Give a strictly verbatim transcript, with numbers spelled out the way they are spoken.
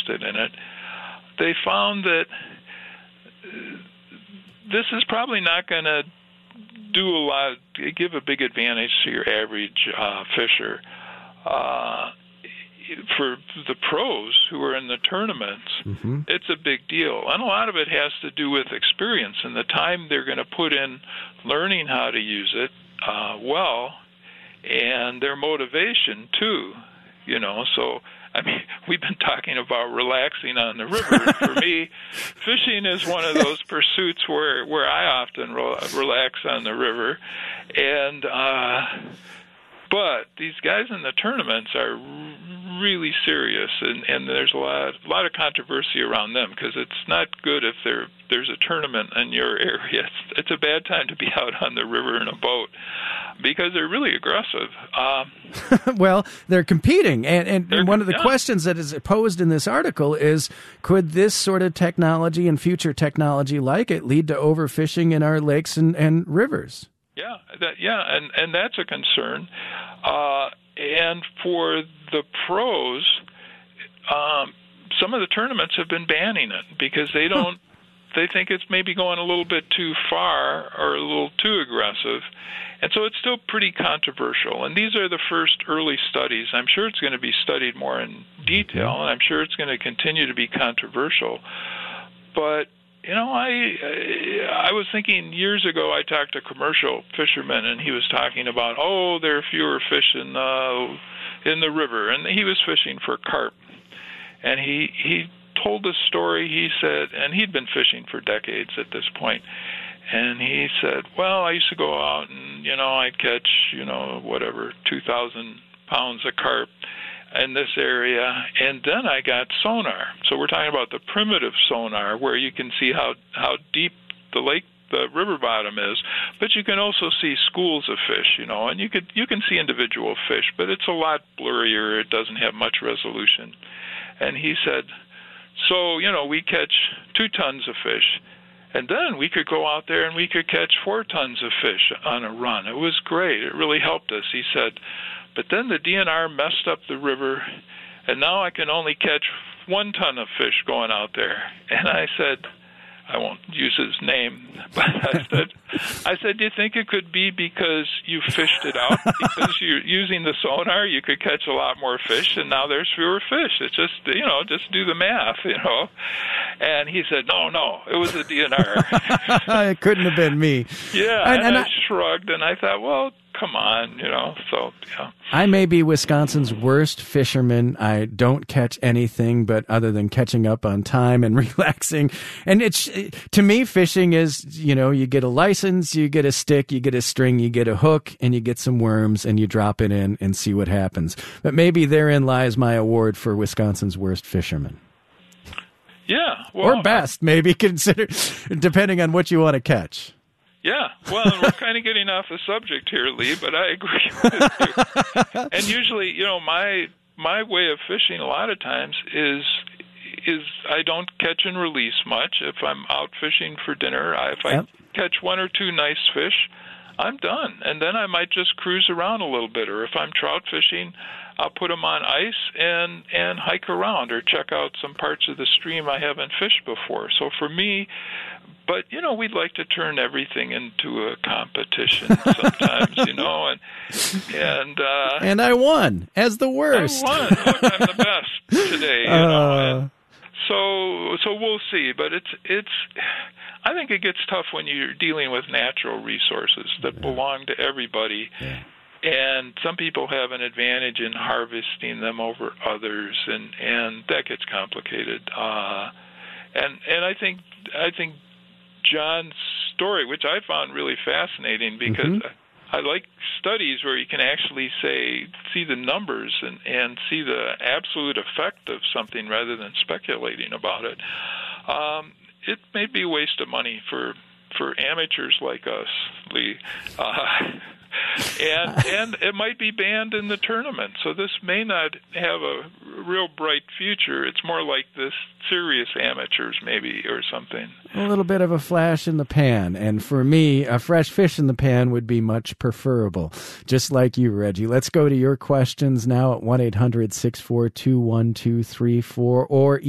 interested in it, they found that this is probably not going to do a lot, give a big advantage to your average uh, fisher. Uh, for the pros who are in the tournaments, mm-hmm. it's a big deal. And a lot of it has to do with experience and the time they're going to put in learning how to use it uh, well, and their motivation, too. You know, so, I mean, we've been talking about relaxing on the river. For me, fishing is one of those pursuits where, where I often re- relax on the river. And, uh, but these guys in the tournaments are really serious, and, and there's a lot, a lot of controversy around them because it's not good if there there's a tournament in your area. It's, it's a bad time to be out on the river in a boat because they're really aggressive. Um, well, they're competing, and, and, they're, and one of the yeah. questions that is posed in this article is, could this sort of technology and future technology like it lead to overfishing in our lakes and, and rivers? Yeah, that, yeah, and, and that's a concern. Uh, and for the pros, um, some of the tournaments have been banning it because they don't. They think it's maybe going a little bit too far or a little too aggressive. And so it's still pretty controversial. And these are the first early studies. I'm sure it's going to be studied more in detail, and I'm sure it's going to continue to be controversial. But, you know, I I was thinking years ago, I talked to a commercial fisherman, and he was talking about, oh, there are fewer fish in, uh, in the river. And he was fishing for carp. And he, he told a story, he said, and he'd been fishing for decades at this point, and he said, well, I used to go out and, you know, I'd catch, you know, whatever, two thousand pounds of carp in this area, and then I got sonar. So we're talking about the primitive sonar where you can see how, how deep the lake, the river bottom is, but you can also see schools of fish, you know, and you could you can see individual fish, but it's a lot blurrier. It doesn't have much resolution. And he said, so, you know, we catch two tons of fish, and then we could go out there and we could catch four tons of fish on a run. It was great. It really helped us. He said, but then the D N R messed up the river, and now I can only catch one ton of fish going out there. And I said, I won't use his name, but I said, I said, do you think it could be because you fished it out? Because you're using the sonar, you could catch a lot more fish, and now there's fewer fish. It's just, you know, just do the math, you know. And he said, no, no, it was the D N R. It couldn't have been me. Yeah, and, and, and I, I shrugged, and I thought, well, come on, you know, so, yeah. I may be Wisconsin's worst fisherman. I don't catch anything but other than catching up on time and relaxing. And it's, to me, fishing is, you know, you get a license, you get a stick, you get a string, you get a hook, and you get some worms, and you drop it in and see what happens. But maybe therein lies my award for Wisconsin's worst fisherman. Yeah. Well, or best, maybe, consider, depending on what you want to catch. Yeah, well, we're kind of getting off the subject here, Lee, but I agree with you. And usually, you know, my my way of fishing a lot of times is is I don't catch and release much. If I'm out fishing for dinner, I, if I yep. catch one or two nice fish, I'm done. And then I might just cruise around a little bit. Or if I'm trout fishing, I'll put them on ice and, and hike around or check out some parts of the stream I haven't fished before. So for me, but, you know, we'd like to turn everything into a competition sometimes, you know, and and uh, and I won as the worst. I won. Look, I'm the best today, you uh, know. And so so we'll see, but it's it's. I think it gets tough when you're dealing with natural resources that yeah. belong to everybody. Yeah. And some people have an advantage in harvesting them over others, and, and that gets complicated. Uh, and and I think I think John's story, which I found really fascinating, because mm-hmm. I like studies where you can actually say see the numbers and, and see the absolute effect of something rather than speculating about it. Um, it may be a waste of money for for amateurs like us, Lee. Uh, and and it might be banned in the tournament. So this may not have a real bright future. It's more like this serious amateurs maybe or something. A little bit of a flash in the pan. And for me, a fresh fish in the pan would be much preferable. Just like you, Reggie. Let's go to your questions now at one eight hundred six four two one two three four or